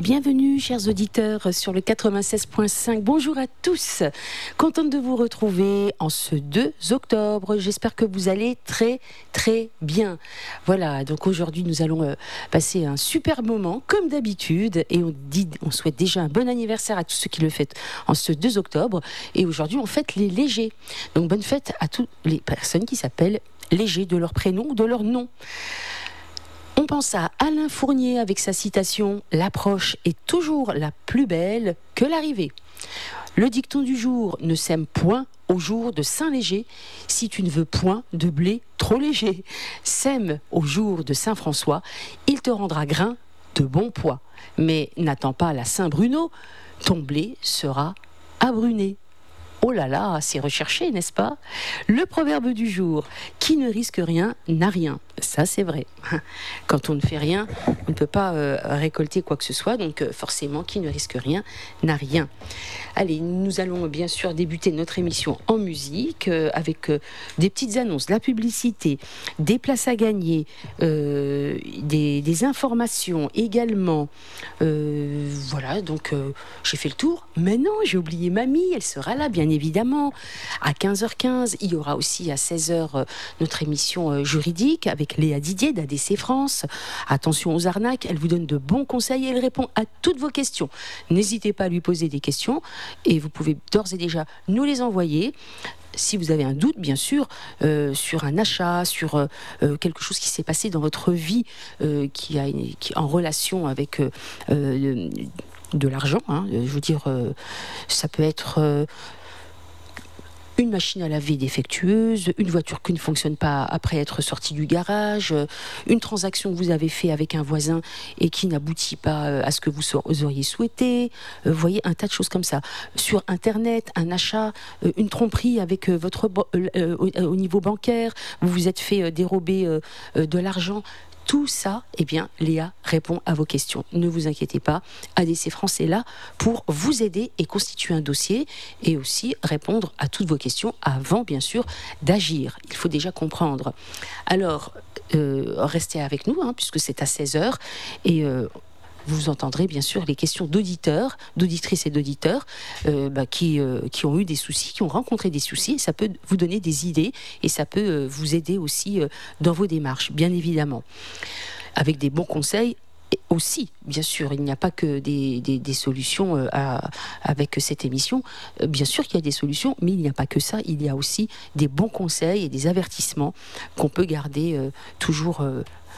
Bienvenue, chers auditeurs, sur le 96.5. Bonjour à tous. Contente de vous retrouver en ce 2 octobre. J'espère que vous allez très, très bien. Voilà, donc aujourd'hui, nous allons passer un super moment, comme d'habitude. Et on souhaite déjà un bon anniversaire à tous ceux qui le fêtent en ce 2 octobre. Et aujourd'hui, on fête les légers. Donc, bonne fête à toutes les personnes qui s'appellent Léger, de leur prénom ou de leur nom. On pense à Alain Fournier avec sa citation « L'approche est toujours la plus belle que l'arrivée ». Le dicton du jour « Ne sème point au jour de Saint-Léger si tu ne veux point de blé trop léger. Sème au jour de Saint-François, il te rendra grain de bon poids. Mais n'attends pas la Saint-Bruno, ton blé sera abruné ». Oh là là, c'est recherché, n'est-ce pas? Le proverbe du jour, qui ne risque rien n'a rien. Ça, c'est vrai. Quand on ne fait rien, on ne peut pas récolter quoi que ce soit. Donc forcément, qui ne risque rien n'a rien. Allez, nous allons bien sûr débuter notre émission en musique avec des petites annonces, la publicité, des places à gagner, des informations également. Voilà, donc j'ai fait le tour. Mais non, j'ai oublié Mamie, elle sera là, bien évidemment. À 15h15, il y aura aussi à 16h notre émission juridique avec Léa Didier d'ADC France. Attention aux arnaques, elle vous donne de bons conseils et elle répond à toutes vos questions. N'hésitez pas à lui poser des questions et vous pouvez d'ores et déjà nous les envoyer. Si vous avez un doute, bien sûr, sur un achat, sur quelque chose qui s'est passé dans votre vie, qui est en relation avec de l'argent, hein, je veux dire, ça peut être une machine à laver défectueuse, une voiture qui ne fonctionne pas après être sortie du garage, une transaction que vous avez fait avec un voisin et qui n'aboutit pas à ce que vous auriez souhaité. Vous voyez, un tas de choses comme ça. Sur Internet, un achat, une tromperie avec au niveau bancaire, vous vous êtes fait dérober de l'argent. Tout ça, eh bien, Léa répond à vos questions. Ne vous inquiétez pas, ADC France est là pour vous aider et constituer un dossier et aussi répondre à toutes vos questions avant, bien sûr, d'agir. Il faut déjà comprendre. Alors, restez avec nous, hein, puisque c'est à 16h et vous entendrez bien sûr les questions d'auditeurs, d'auditrices et d'auditeurs qui ont eu des soucis, qui ont rencontré des soucis. Et ça peut vous donner des idées et ça peut vous aider aussi dans vos démarches, bien évidemment. Avec des bons conseils aussi, bien sûr, il n'y a pas que des solutions avec cette émission. Bien sûr qu'il y a des solutions, mais il n'y a pas que ça. Il y a aussi des bons conseils et des avertissements qu'on peut garder toujours